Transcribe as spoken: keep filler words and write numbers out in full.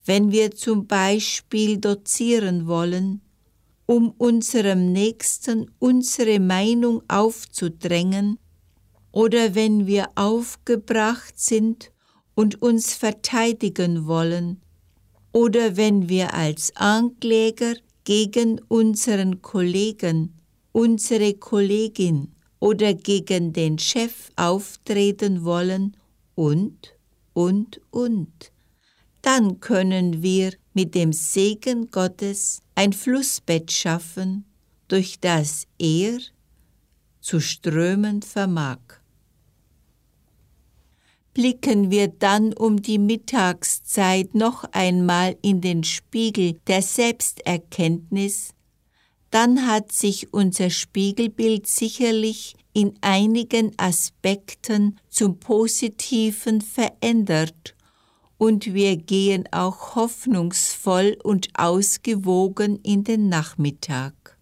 wenn wir zum Beispiel dozieren wollen, um unserem Nächsten unsere Meinung aufzudrängen, oder wenn wir aufgebracht sind und uns verteidigen wollen, oder wenn wir als Ankläger gegen unseren Kollegen, unsere Kollegin oder gegen den Chef auftreten wollen und, und, und. Dann können wir mit dem Segen Gottes ein Flussbett schaffen, durch das er zu strömen vermag. Blicken wir dann um die Mittagszeit noch einmal in den Spiegel der Selbsterkenntnis, dann hat sich unser Spiegelbild sicherlich in einigen Aspekten zum Positiven verändert und wir gehen auch hoffnungsvoll und ausgewogen in den Nachmittag.